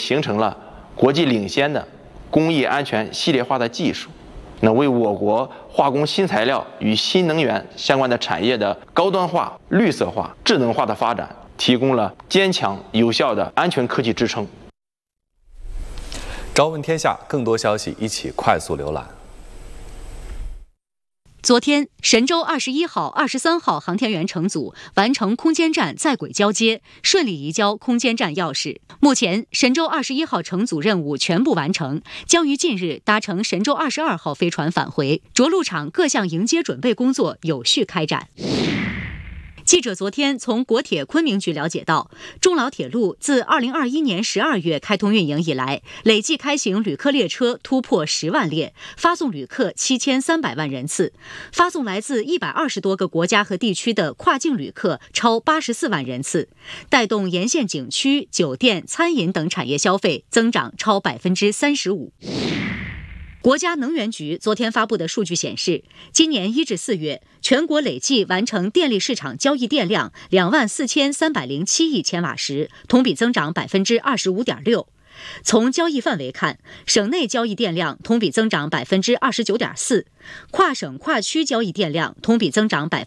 形成了国际领先的工业安全系列化的技术，为我国化工新材料与新能源相关的产业的高端化、绿色化、智能化的发展提供了坚强有效的安全科技支撑。 朝问天下，更多消息一起快速浏览。 昨天，神舟21号、23号航天员乘组完成空间站在轨交接，顺利移交空间站钥匙。目前，神舟21号乘组任务全部完成，将于近日搭乘神舟22号飞船返回。着陆场各项迎接准备工作有序开展。记者昨天从国铁昆明局了解到，中老铁路自2021年12月开通运营以来，累计开行旅客列车突破10万列，发送旅客7300万人次，发送来自120多个国家和地区的跨境旅客超84万人次，带动沿线景区、酒店、餐饮等产业消费增长超35%。国家能源局昨天发布的数据显示，今年1至4月，全国累计完成电力市场交易电量24307亿千瓦时，同比增长25.6%。从交易范围看，省内交易电量同比增长29.4%，跨省跨区交易电量同比增长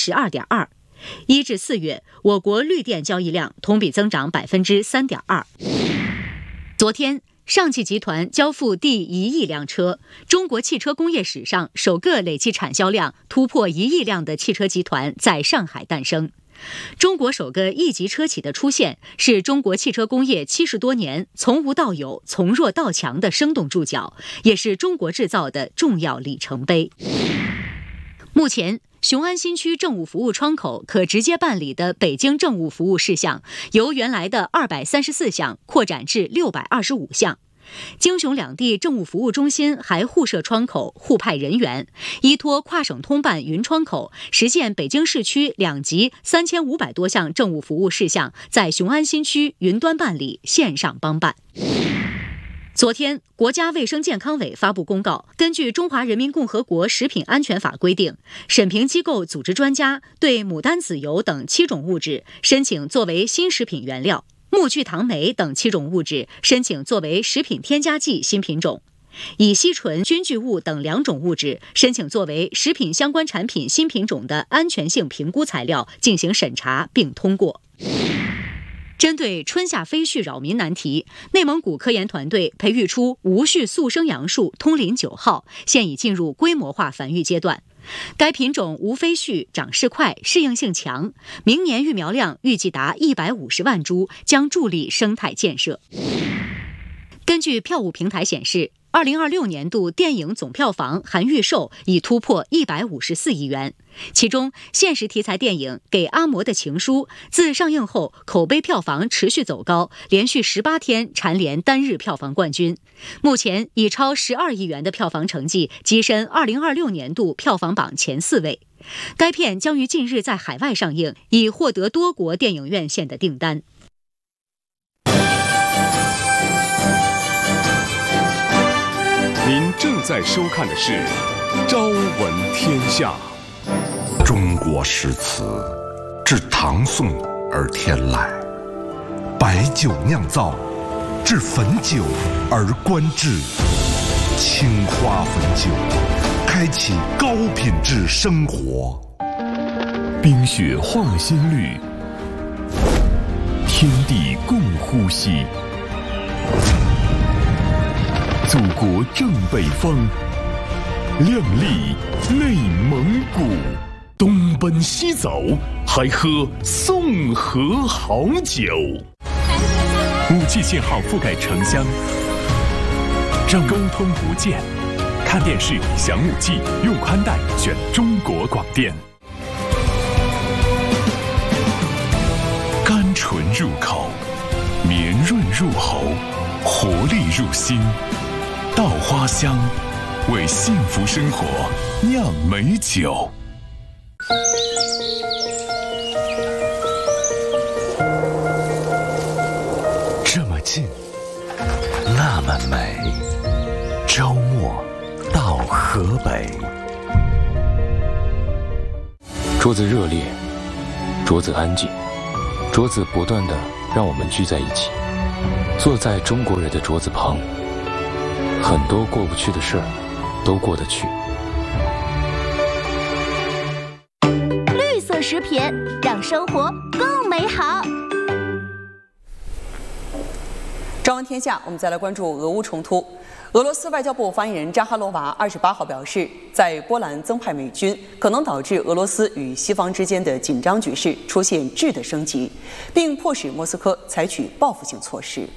12.2%。1至4月，我国绿电交易量同比增长3.2%。昨天，上汽集团交付第1亿辆车，中国汽车工业史上首个累计产销量突破1亿辆的汽车集团在上海诞生。中国首个1级车企的出现，是中国汽车工业70多年从无到有、从弱到强的生动注脚，也是中国制造的重要里程碑。目前，雄安新区政务服务窗口可直接办理的北京政务服务事项，由原来的234项扩展至625项。京雄两地政务服务中心还互设窗口，互派人员，依托跨省通办云窗口，实现北京市区2级3500多项政务服务事项在雄安新区云端办理，线上帮办。昨天，国家卫生健康委发布公告，根据《中华人民共和国食品安全法》规定，审评机构组织专家对牡丹籽油等7种物质申请作为新食品原料，木聚糖酶等7种物质申请作为食品添加剂新品种，乙烯醇菌聚物等2种物质申请作为食品相关产品新品种的安全性评估材料进行审查并通过。针对春夏飞絮扰民难题，内蒙古科研团队培育出无序速生杨树通林9号，现已进入规模化繁育阶段。该品种无飞絮，长势快，适应性强，明年育苗量预计达150万株，将助力生态建设。根据票务平台显示，2026年度电影总票房含预售已突破154亿元，其中现实题材电影《给阿嬷的情书》自上映后口碑票房持续走高，连续18天蝉联单日票房冠军，目前以超12亿元的票房成绩跻身2026年度票房榜前4位。该片将于近日在海外上映，已获得多国电影院线的订单。 您正在收看的是《朝闻天下》。 中国诗词自唐宋而天来，白酒酿造，至汾酒而观致。青花汾酒，开启高品质生活。 冰雪化新绿，天地共呼吸。祖国正北方，亮丽内蒙古。东奔西走，还喝宋河好酒。5G 信号覆盖城乡，让沟通不见。看电视享5G，用宽带选中国广电。甘醇入口，绵润入喉，活力入心。稻花香，为幸福生活酿美酒。 这么近，那么美。周末到河北。 桌子热烈，桌子安静，桌子不断地让我们聚在一起。 坐在中国人的桌子旁，很多过不去的事儿都过得去。 绿色食品让生活更美好。 朝阳天下，我们再来关注俄乌冲突。俄罗斯外交部发言人扎哈罗娃28号表示，在波兰增派美军可能导致俄罗斯与西方之间的紧张局势出现质的升级，并迫使莫斯科采取报复性措施。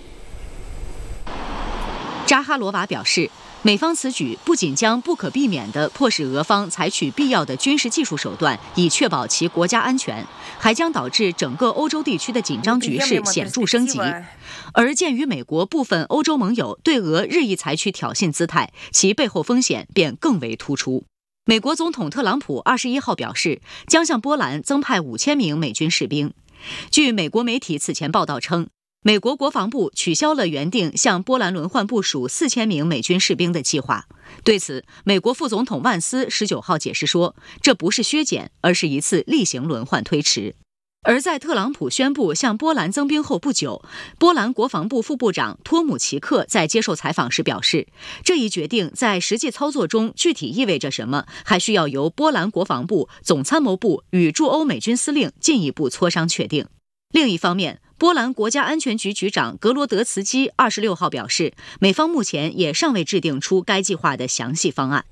扎哈罗娃表示，美方此举不仅将不可避免地迫使俄方采取必要的军事技术手段，以确保其国家安全，还将导致整个欧洲地区的紧张局势显著升级。而鉴于美国部分欧洲盟友对俄日益采取挑衅姿态，其背后风险便更为突出。美国总统特朗普21号表示，将向波兰增派5000名美军士兵。据美国媒体此前报道称，美国国防部取消了原定向波兰轮换部署4000名美军士兵的计划。对此，美国副总统万斯19号解释说，这不是削减，而是一次例行轮换推迟。而在特朗普宣布向波兰增兵后不久，波兰国防部副部长托姆奇克在接受采访时表示，这一决定在实际操作中具体意味着什么，还需要由波兰国防部、总参谋部与驻欧美军司令进一步磋商确定。另一方面，波兰国家安全局局长格罗德茨基26号表示，美方目前也尚未制定出该计划的详细方案。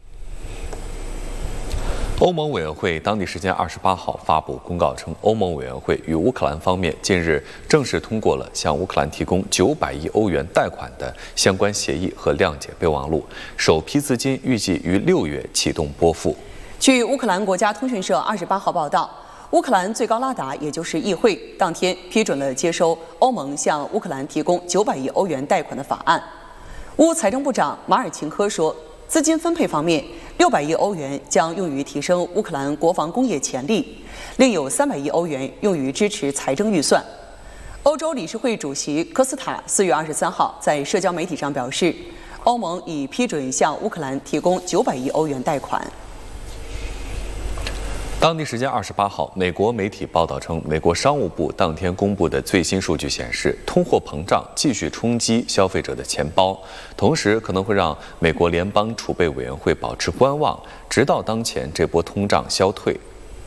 欧盟委员会当地时间28号发布公告称，欧盟委员会与乌克兰方面近日正式通过了向乌克兰提供900亿欧元贷款的相关协议和谅解备忘录，首批资金预计于6月启动拨付。 据乌克兰国家通讯社28号报道，乌克兰最高拉达，也就是议会，当天批准了接收欧盟向乌克兰提供900亿欧元贷款的法案。乌财政部长马尔琴科说，资金分配方面，600亿欧元将用于提升乌克兰国防工业潜力，另有300亿欧元用于支持财政预算。欧洲理事会主席科斯塔4月23号在社交媒体上表示，欧盟已批准向乌克兰提供900亿欧元贷款。 当地时间28号，美国媒体报道称，美国商务部当天公布的最新数据显示，通货膨胀继续冲击消费者的钱包，同时可能会让美国联邦储备委员会保持观望，直到当前这波通胀消退。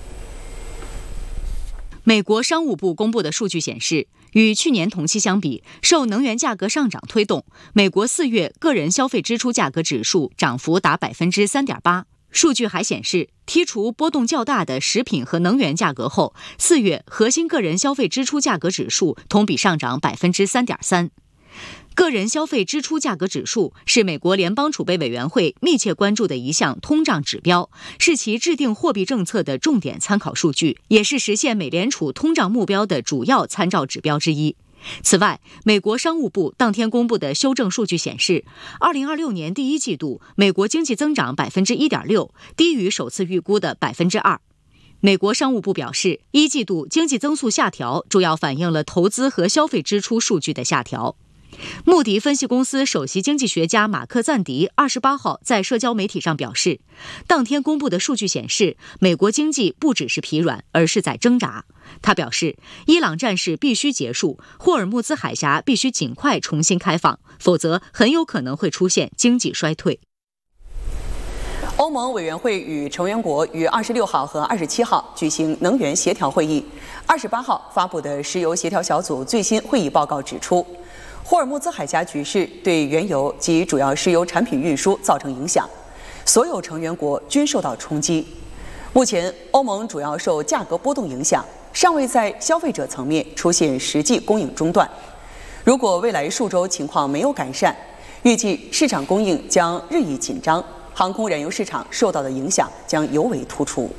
美国商务部公布的数据显示，与去年同期相比，受能源价格上涨推动，美国4月个人消费支出价格指数涨幅达 3.8%。数据还显示，剔除波动较大的食品和能源价格后，4月核心个人消费支出价格指数同比上涨 3.3%。个人消费支出价格指数是美国联邦储备委员会密切关注的一项通胀指标，是其制定货币政策的重点参考数据，也是实现美联储通胀目标的主要参照指标之一。此外，美国商务部当天公布的修正数据显示，2026年第一季度美国经济增长 1.6%， 低于首次预估的 2%。美国商务部表示，一季度经济增速下调主要反映了投资和消费支出数据的下调。穆迪分析公司首席经济学家马克赞迪28号在社交媒体上表示，当天公布的数据显示，美国经济不只是疲软，而是在挣扎。他表示，伊朗战事必须结束，霍尔木兹海峡必须尽快重新开放，否则很有可能会出现经济衰退。 欧盟委员会与成员国于26号和27号举行能源协调会议。28号发布的石油协调小组最新会议报告指出，霍尔木兹海峡局势对原油及主要石油产品运输造成影响，所有成员国均受到冲击。目前，欧盟主要受价格波动影响，尚未在消费者层面出现实际供应中断。如果未来数周情况没有改善，预计市场供应将日益紧张，航空燃油市场受到的影响将尤为突出。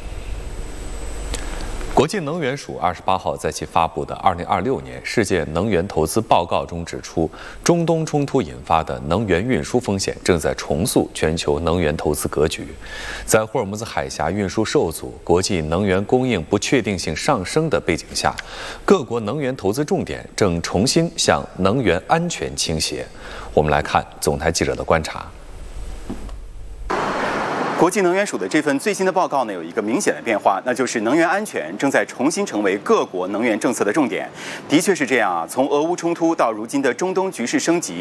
国际能源署28号在其发布的2026年世界能源投资报告中指出，中东冲突引发的能源运输风险正在重塑全球能源投资格局。在霍尔木兹海峡运输受阻、国际能源供应不确定性上升的背景下，各国能源投资重点正重新向能源安全倾斜。我们来看总台记者的观察。 国际能源署的这份最新的报告呢，有一个明显的变化，那就是能源安全正在重新成为各国能源政策的重点。的确是这样啊，从俄乌冲突到如今的中东局势升级，